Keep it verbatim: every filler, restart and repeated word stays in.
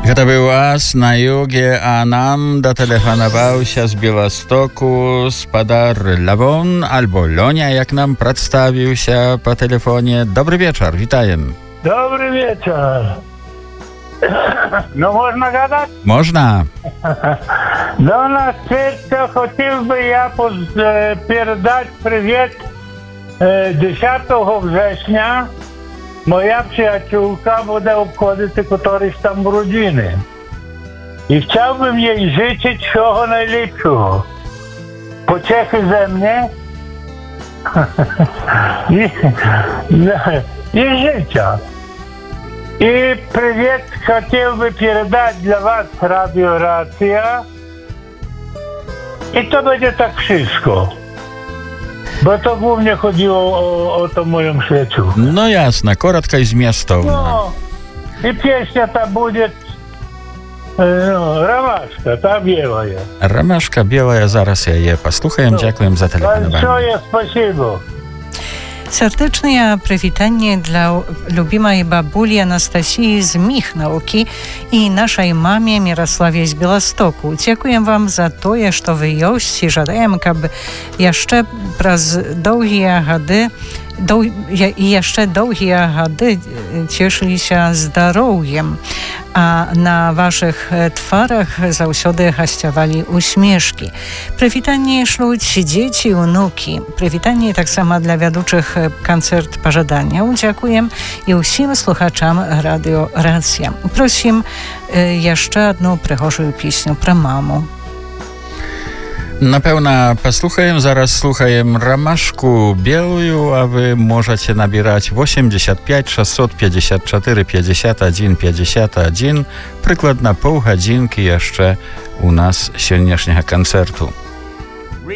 Гэта быў ас на юге, а нам датэлефанаваўся з Беластоку спадар Лявон альбо Лёня, як нам прадставіўся па тэлефоне. Добры вечар, вітаем. Добрый вечер. Ну, можно гадать? Можно. Но на сердце хотел бы я передать привет десятого врześnia. Moja przyjaciółka będzie obchodzić któryś tam urodziny. I chciałbym jej życzyć wszystkiego najlepszego. Pociechy ze mnie i, i życia. I привет хотел бы передать для вас Radio Racja. I to będzie tak wszystko. Bo to głównie chodziło o, o tą moją przyjaciółkę. No jasne, krótka i zmiastowna. No, i pieśnia ta będzie no, Ромашка, ta biała jest. Ромашка белая, zaraz ja je posłucham. No. Dziękuję za telefonowanie. Большое спасибо. Сэрдэчнае прывітанне для любімай бабулі Анастасіі з Міхнаўкі і нашай маме Міраславе з Беластоку. Дзякуем вам за тое, што вы ёсць, і жадаем, каб яшчэ праз доўгія гады доў... і яшчэ доўгія гады цешыліся здароўем, а на вашых тварах заўсёды гасцявалі усмешкі. Прывітанне шлюць дзеці і ўнукі. Прывітанне таксама для вядучых канцэрт пажаданняў. Дзякуем і ўсім слухачам радыё Рацыя. Просім яшчэ одну прыгожую песню пра маму. Na pewno posłuchajem, zaraz słuchajem Ромашку белую, a wy możecie nabierać osiemdziesiąt pięć sześćset pięćdziesiąt cztery pięćdziesiąt jeden pięćdziesiąt jeden. Przykład na pół godzinki jeszcze u nas dzisiejszego koncertu.